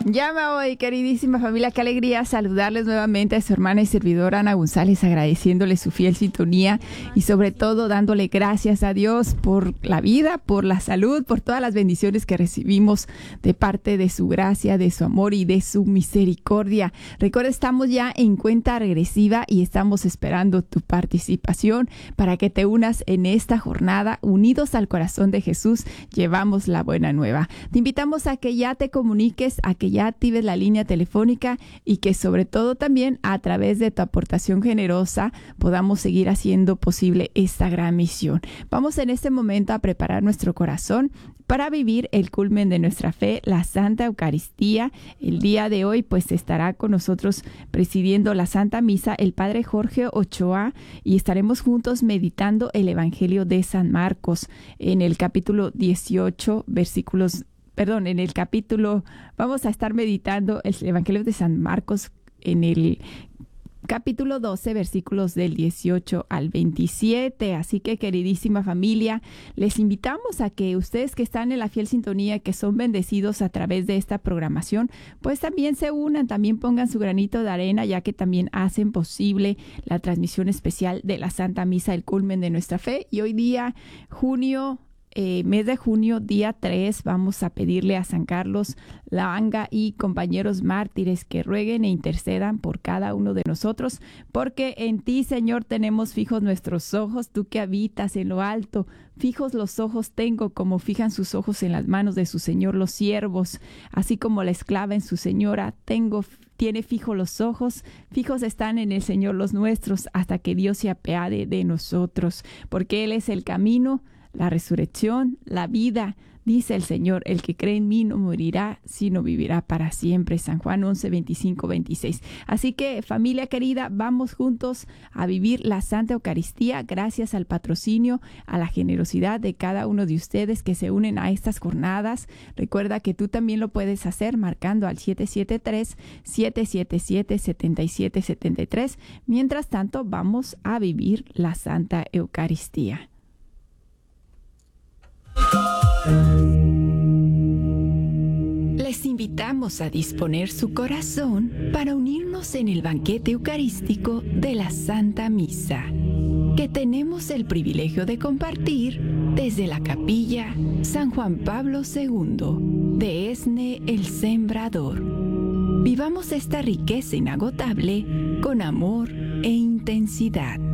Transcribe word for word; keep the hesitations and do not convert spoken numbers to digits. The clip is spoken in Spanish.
Llama hoy, queridísima familia, qué alegría saludarles nuevamente a su hermana y servidora Ana González, agradeciéndole su fiel sintonía y sobre todo dándole gracias a Dios por la vida, por la salud, por todas las bendiciones que recibimos de parte de su gracia, de su amor y de su misericordia. Recuerda, estamos ya en cuenta regresiva y estamos esperando tu participación para que te unas en esta jornada. Unidos al corazón de Jesús, llevamos la buena nueva. Te invitamos a que ya te comuniques, a que ya actives la línea telefónica y que sobre todo también a través de tu aportación generosa podamos seguir haciendo posible esta gran misión. Vamos en este momento a preparar nuestro corazón para vivir el culmen de nuestra fe, la Santa Eucaristía. El día de hoy pues estará con nosotros presidiendo la Santa Misa el Padre Jorge Ochoa y estaremos juntos meditando el Evangelio de San Marcos en el capítulo dieciocho, versículos Perdón, en el capítulo, vamos a estar meditando el Evangelio de San Marcos en el capítulo doce, versículos del dieciocho al veintisiete. Así que, queridísima familia, les invitamos a que ustedes que están en la fiel sintonía, que son bendecidos a través de esta programación, pues también se unan, también pongan su granito de arena, ya que también hacen posible la transmisión especial de la Santa Misa, el culmen de nuestra fe. Y hoy día, junio, Eh, mes de junio, día tres, vamos a pedirle a San Carlos Lavanga y compañeros mártires que rueguen e intercedan por cada uno de nosotros, porque en ti, Señor, tenemos fijos nuestros ojos, tú que habitas en lo alto. Fijos los ojos tengo, como fijan sus ojos en las manos de su Señor los siervos, así como la esclava en su señora, tengo tiene fijos los ojos, fijos están en el Señor los nuestros, hasta que Dios se apiade de nosotros, porque Él es el camino, la resurrección, la vida, dice el Señor, el que cree en mí no morirá, sino vivirá para siempre. San Juan once, veinticinco, veintiséis. Así que, familia querida, vamos juntos a vivir la Santa Eucaristía gracias al patrocinio, a la generosidad de cada uno de ustedes que se unen a estas jornadas. Recuerda que tú también lo puedes hacer marcando al siete siete tres, siete siete siete, siete siete siete tres. Mientras tanto, vamos a vivir la Santa Eucaristía. Les invitamos a disponer su corazón para unirnos en el banquete eucarístico de la Santa Misa, que tenemos el privilegio de compartir desde la Capilla San Juan Pablo segundo de Esne el Sembrador. Vivamos esta riqueza inagotable con amor e intensidad.